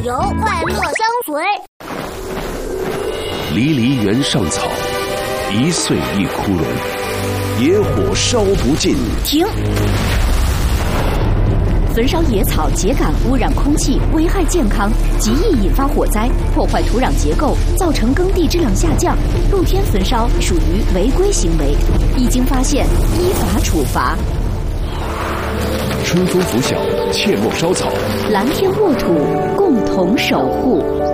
游，快乐相随。 离离原上草，一岁一枯荣。野火烧不尽。 停！焚烧野草秸秆污染空气，危害健康，极易引发火灾，破坏土壤结构，造成耕地质量下降。露天焚烧属于违规行为，一经发现依法处罚。 春风拂晓，切莫烧草， 蓝天沃土，共同守护。